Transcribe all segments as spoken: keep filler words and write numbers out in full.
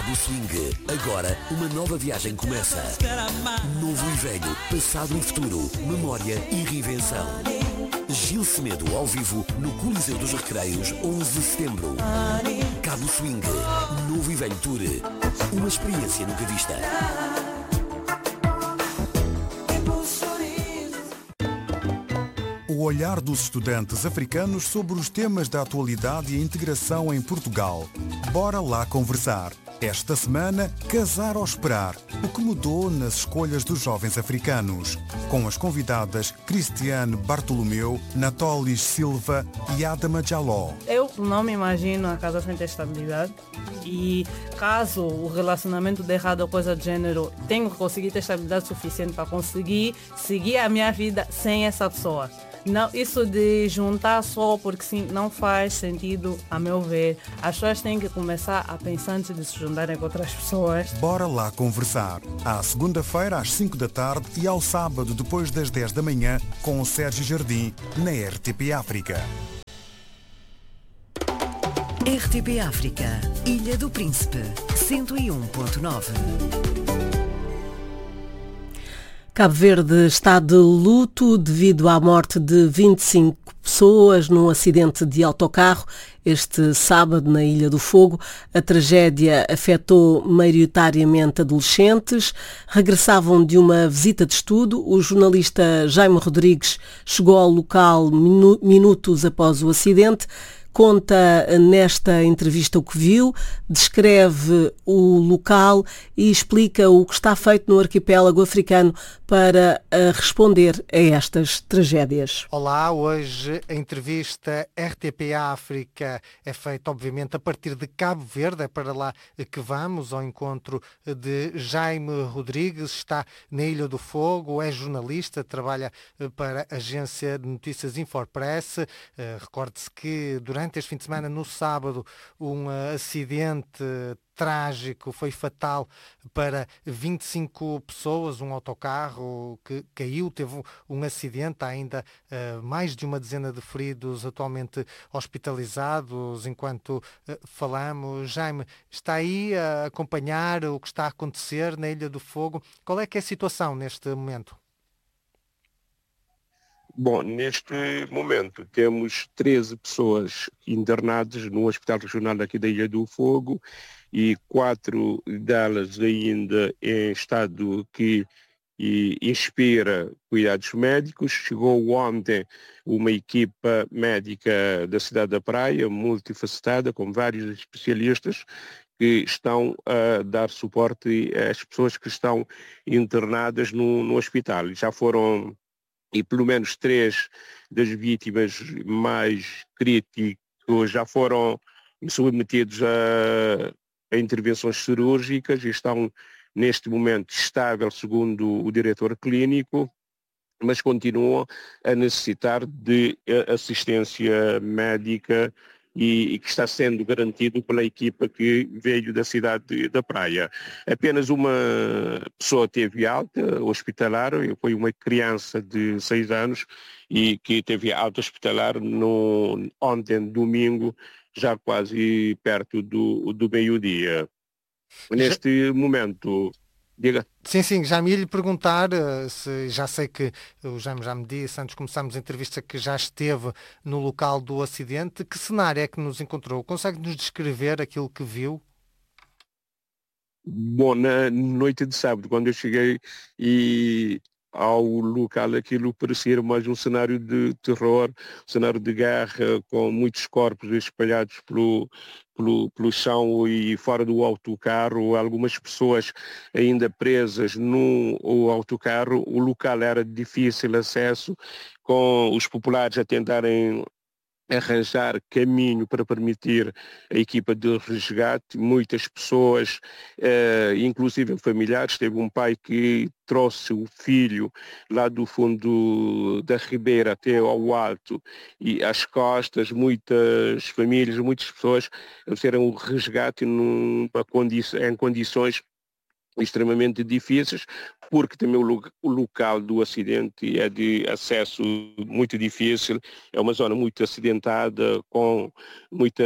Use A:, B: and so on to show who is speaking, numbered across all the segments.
A: Cabo Swing. Agora, uma nova viagem começa. Novo e velho, passado e futuro, memória e reinvenção. Gil Semedo ao vivo no Coliseu dos Recreios, onze de setembro. Cabo Swing. Novo e velho tour. Uma experiência nunca vista.
B: O olhar dos estudantes africanos sobre os temas da atualidade e a integração em Portugal. Bora lá conversar. Esta semana, Casar ou Esperar, o que mudou nas escolhas dos jovens africanos. Com as convidadas Cristiane Bartolomeu, Natolis Silva e Adama Jaló.
C: Eu não me imagino a casa sem ter estabilidade e caso o relacionamento dê errado ou coisa do gênero, tenho que conseguir ter estabilidade suficiente para conseguir seguir a minha vida sem essa pessoa. Não, isso de juntar só porque sim, não faz sentido, a meu ver. As pessoas têm que começar a pensar antes de se juntarem com outras pessoas.
B: Bora lá conversar. À segunda-feira às cinco da tarde e ao sábado depois das dez da manhã com o Sérgio Jardim na R T P África.
D: R T P África, Ilha do Príncipe, cento e um ponto nove.
E: Cabo Verde está de luto devido à morte de vinte e cinco pessoas num acidente de autocarro este sábado na Ilha do Fogo. A tragédia afetou maioritariamente adolescentes. Regressavam de uma visita de estudo. O jornalista Jaime Rodrigues chegou ao local minu- minutos após o acidente. Conta nesta entrevista o que viu, descreve o local e explica o que está feito no arquipélago africano para responder a estas tragédias.
F: Olá, hoje a entrevista R T P África é feita obviamente a partir de Cabo Verde, é para lá que vamos, ao encontro de Jaime Rodrigues, está na Ilha do Fogo, é jornalista, trabalha para a agência de notícias Infopress. Recorde-se que durante este fim de semana, no sábado, um acidente trágico foi fatal para vinte e cinco pessoas, um autocarro que caiu, teve um acidente, há ainda uh, mais de uma dezena de feridos atualmente hospitalizados. Enquanto uh, falamos, Jaime, está aí a acompanhar o que está a acontecer na Ilha do Fogo. Qual é que é a situação neste momento?
G: Bom, neste momento temos treze pessoas internadas no Hospital Regional aqui da Ilha do Fogo e quatro delas ainda em estado que e, inspira cuidados médicos. Chegou ontem uma equipa médica da cidade da Praia, multifacetada, com vários especialistas, que estão a dar suporte às pessoas que estão internadas no, no hospital. Já foram e pelo menos três das vítimas mais críticas já foram submetidos a, a intervenções cirúrgicas e estão neste momento estáveis, segundo o diretor clínico, mas continuam a necessitar de assistência médica e, e que está sendo garantido pela equipa que veio da cidade de, da Praia. Apenas uma pessoa teve alta hospitalar, foi uma criança de seis anos e que teve alta hospitalar no, ontem, domingo, já quase perto do, do meio-dia. Neste já... momento... Diga.
F: Sim, sim, já me ia lhe perguntar, se, já sei que o Jaime já me disse, antes de começarmos a entrevista, que já esteve no local do acidente. Que cenário é que nos encontrou? Consegue-nos descrever aquilo que viu?
G: Bom, na noite de sábado, quando eu cheguei e ao local, aquilo parecia mais um cenário de terror, um cenário de guerra, com muitos corpos espalhados pelo, pelo, pelo chão e fora do autocarro, algumas pessoas ainda presas no autocarro. O local era de difícil acesso, com os populares a tentarem arranjar caminho para permitir a equipa de resgate. Muitas pessoas, eh, inclusive familiares, teve um pai que trouxe o filho lá do fundo da ribeira até ao alto e às costas. Muitas famílias, muitas pessoas fizeram o resgate numa condi- em condições extremamente difíceis, porque também o, lo o local do acidente é de acesso muito difícil, é uma zona muito acidentada, com muita,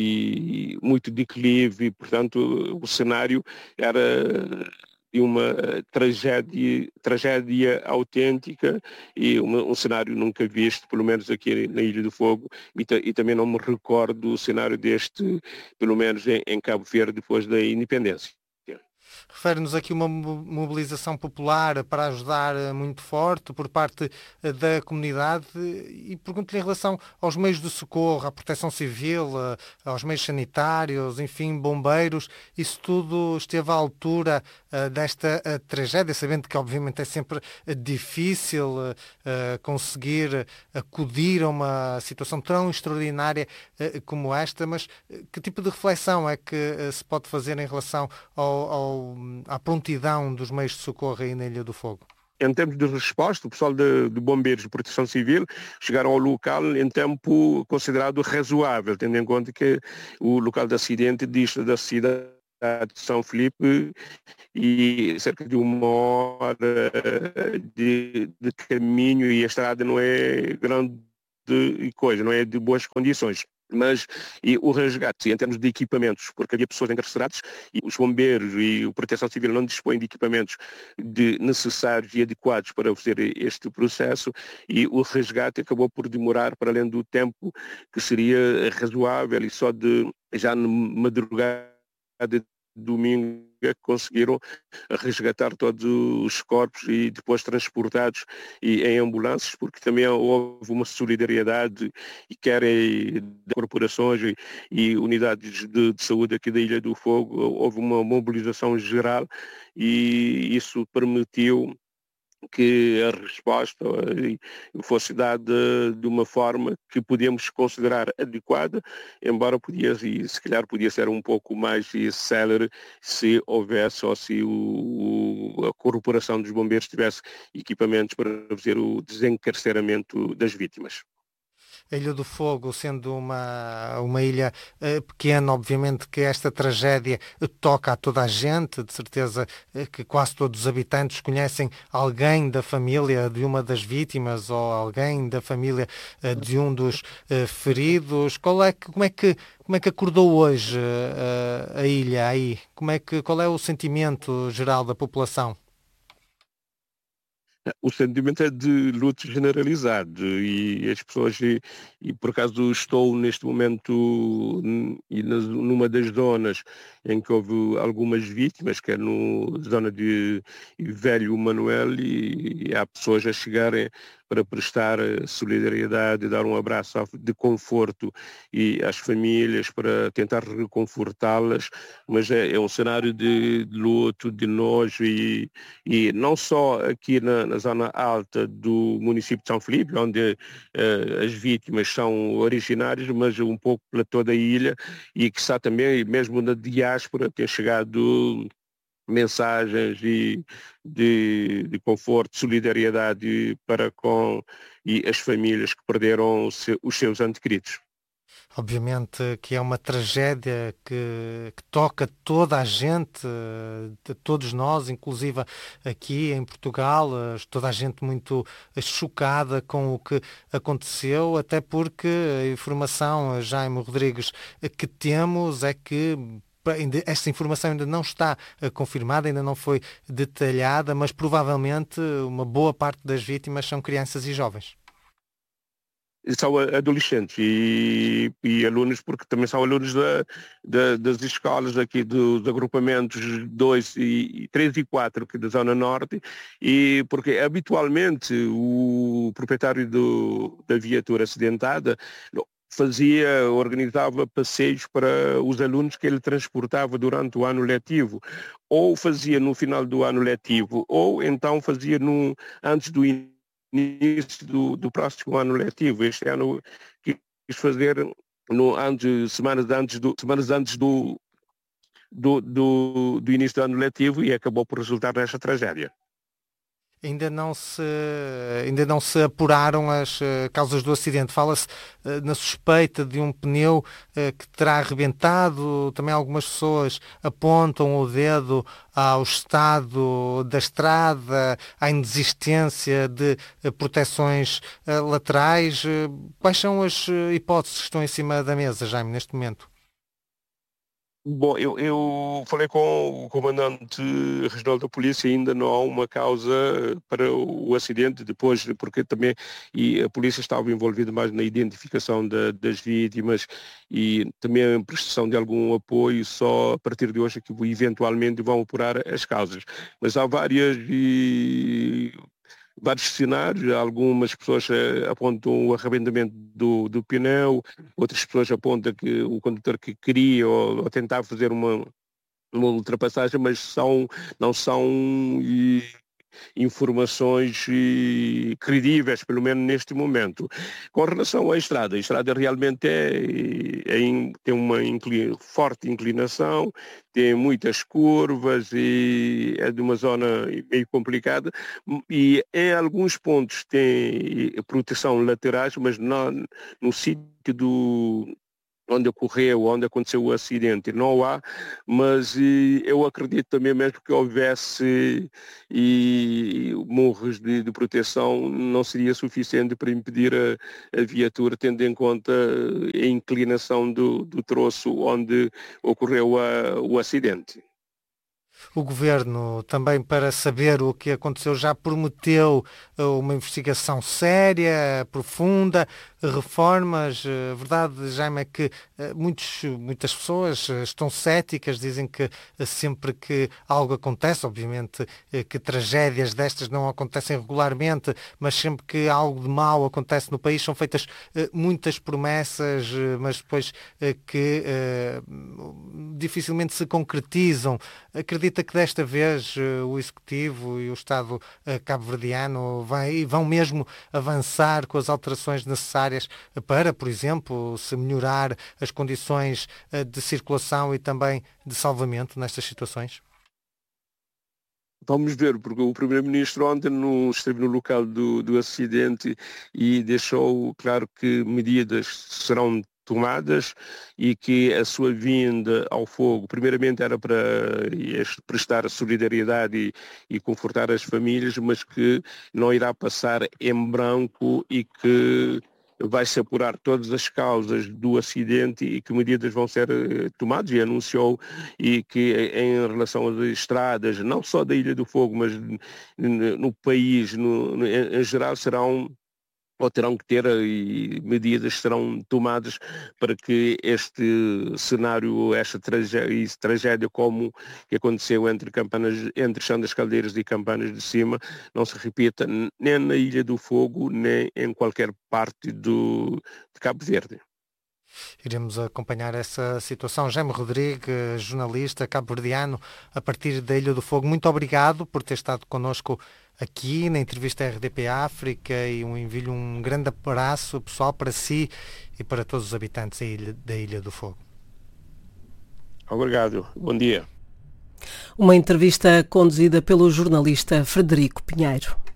G: e, muito declive, portanto o cenário era de uma tragédia, tragédia autêntica e uma, um cenário nunca visto, pelo menos aqui na Ilha do Fogo, e, e também não me recordo do cenário deste, pelo menos em, em Cabo Verde, depois da independência.
F: Refere-nos aqui uma mobilização popular para ajudar muito forte por parte da comunidade e pergunto-lhe em relação aos meios de socorro, à proteção civil, aos meios sanitários, enfim, bombeiros, isso tudo esteve à altura desta tragédia, sabendo que obviamente é sempre difícil conseguir acudir a uma situação tão extraordinária como esta, mas que tipo de reflexão é que se pode fazer em relação ao, ao à prontidão dos meios de socorro aí na Ilha do Fogo?
G: Em termos de resposta, o pessoal de, de bombeiros de proteção civil chegaram ao local em tempo considerado razoável, tendo em conta que o local de acidente dista da cidade de São Filipe e cerca de uma hora de, de caminho, e a estrada não é grande coisa, não é de boas condições. Mas e o resgate em termos de equipamentos, porque havia pessoas encarceradas e os bombeiros e a proteção civil não dispõem de equipamentos de necessários e adequados para fazer este processo, e o resgate acabou por demorar para além do tempo que seria razoável, e só de já na madrugada de domingo é que conseguiram resgatar todos os corpos e depois transportados e em ambulâncias, porque também houve uma solidariedade, e querem de corporações e, e unidades de, de saúde aqui da Ilha do Fogo, houve uma mobilização geral e isso permitiu que a resposta fosse dada de uma forma que podemos considerar adequada, embora podia, e se calhar podia ser um pouco mais célere se houvesse, ou se o, a corporação dos bombeiros tivesse equipamentos para fazer o desencarceramento das vítimas.
F: A Ilha do Fogo, sendo uma, uma ilha uh, pequena, obviamente que esta tragédia toca a toda a gente, de certeza uh, que quase todos os habitantes conhecem alguém da família de uma das vítimas ou alguém da família uh, de um dos uh, feridos. Qual é que, como, é que, como é que acordou hoje uh, a ilha aí? Como é que, qual é o sentimento geral da população?
G: O sentimento é de luto generalizado, e as pessoas, e, e por acaso estou neste momento e numa das zonas em que houve algumas vítimas, que é na zona de Velho Manuel, e, e há pessoas a chegarem para prestar solidariedade, dar um abraço de conforto e às famílias, para tentar reconfortá-las, mas é, é um cenário de, de luto, de nojo, e, e não só aqui na, na zona alta do município de São Filipe, onde uh, as vítimas são originárias, mas um pouco pela toda a ilha, e que está também, mesmo na diáspora, tem chegado mensagens de, de, de conforto, solidariedade para com e as famílias que perderam os seus entes queridos.
F: Obviamente que é uma tragédia que, que toca toda a gente, de todos nós, inclusive aqui em Portugal, toda a gente muito chocada com o que aconteceu, até porque a informação, Jaime Rodrigues, que temos é que esta informação ainda não está confirmada, ainda não foi detalhada, mas provavelmente uma boa parte das vítimas são crianças e jovens.
G: São adolescentes e, e alunos, porque também são alunos da, da, das escolas aqui dos agrupamentos dois, e três e quatro aqui da Zona Norte, e porque habitualmente o proprietário do, da viatura acidentada fazia, organizava passeios para os alunos que ele transportava durante o ano letivo, ou fazia no final do ano letivo, ou então fazia no, antes do início do, do próximo ano letivo. Este ano quis fazer no, antes, semanas antes, do, semanas antes do, do, do, do início do ano letivo, e acabou por resultar nesta tragédia.
F: Ainda não se, ainda não se apuraram as uh, causas do acidente. Fala-se uh, na suspeita de um pneu uh, que terá arrebentado. Também algumas pessoas apontam o dedo ao estado da estrada, à inexistência de uh, proteções uh, laterais. Uh, quais são as uh, hipóteses que estão em cima da mesa, Jaime, neste momento?
G: Bom, eu, eu falei com o comandante regional da polícia, ainda não há uma causa para o acidente, depois, porque também e a polícia estava envolvida mais na identificação da, das vítimas e também a prestação de algum apoio, só a partir de hoje é que eventualmente vão apurar as causas. Mas há várias... E... vários cenários, algumas pessoas apontam o arrebentamento do, do pneu, outras pessoas apontam que o condutor que queria ou, ou tentar fazer uma, uma ultrapassagem, mas são, não são e, informações e, credíveis, pelo menos neste momento. Com relação à estrada, a estrada realmente é, é, tem uma inclina, forte inclinação, tem muitas curvas e é de uma zona meio complicada e em alguns pontos tem proteção laterais, mas não, no sítio do onde ocorreu, onde aconteceu o acidente, não há, mas e, eu acredito também mesmo que houvesse e, morros de, de proteção não seria suficiente para impedir a, a viatura, tendo em conta a inclinação do, do troço onde ocorreu a, o acidente.
F: O Governo, também para saber o que aconteceu, já prometeu uma investigação séria, profunda, reformas. A verdade, Jaime, é que muitos, muitas pessoas estão céticas, dizem que sempre que algo acontece, obviamente que tragédias destas não acontecem regularmente, mas sempre que algo de mau acontece no país são feitas muitas promessas, mas depois que dificilmente se concretizam. Acredita que desta vez o Executivo e o Estado cabo-verdiano vão mesmo avançar com as alterações necessárias para, por exemplo, se melhorar as condições de circulação e também de salvamento nestas situações?
G: Vamos ver, porque o Primeiro-Ministro ontem não esteve no local do, do acidente e deixou claro que medidas serão tomadas e que a sua vinda ao fogo, primeiramente era para prestar solidariedade e, e confortar as famílias, mas que não irá passar em branco e que vai-se apurar todas as causas do acidente e que medidas vão ser tomadas, e anunciou e que em relação às estradas, não só da Ilha do Fogo, mas no país, no, no, em geral, serão ou terão que ter e medidas serão tomadas para que este cenário, esta tragédia, tragédia como que aconteceu entre Campanas, entre Chão das Caldeiras e Campanas de Cima, não se repita nem na Ilha do Fogo, nem em qualquer parte do, de Cabo Verde.
F: Iremos acompanhar essa situação. Jaime Rodrigues, jornalista cabo-verdiano, a partir da Ilha do Fogo. Muito obrigado por ter estado connosco aqui na entrevista R D P África e um envio um grande abraço pessoal para si e para todos os habitantes da Ilha, da Ilha do Fogo.
G: Obrigado. Bom dia.
E: Uma entrevista conduzida pelo jornalista Frederico Pinheiro.